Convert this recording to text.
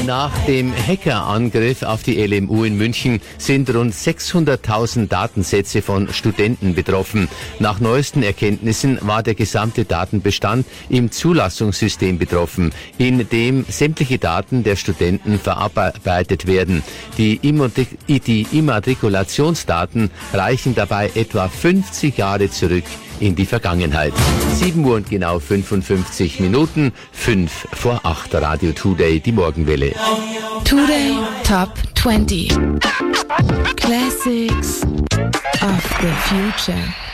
Nach dem Hackerangriff auf die LMU in München sind rund 600.000 Datensätze von Studenten betroffen. Nach neuesten Erkenntnissen war der gesamte Datenbestand im Zulassungssystem betroffen, in dem sämtliche Daten der Studenten verarbeitet werden. Die Immatrikulationsdaten reichen dabei etwa 50 Jahre zurück in die Vergangenheit. 7 Uhr und genau 55 Minuten, 5 vor 8, Radio Today, die Morgenwelle. Today Top 20 Classics of the Future.